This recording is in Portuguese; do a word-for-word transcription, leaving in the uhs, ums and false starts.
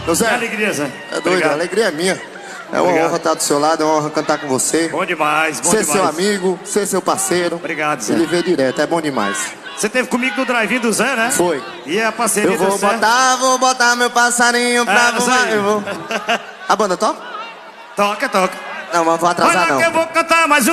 Ô Zé, que alegria, Zé. É doido, a alegria é minha. É uma Obrigado. honra estar do seu lado, é uma honra cantar com você. Bom demais, bom ser demais. seu amigo, ser seu parceiro. Obrigado, Zé. Ele vê direto, é bom demais. Você teve comigo no drive-in do Zé, né? Foi. E a parceria Eu vou do Zé. botar, vou botar meu passarinho pra É, voar. Eu vou... A banda toca? Toca, toca. Não, mas vou atrasar Olha não. que eu vou cantar mais um.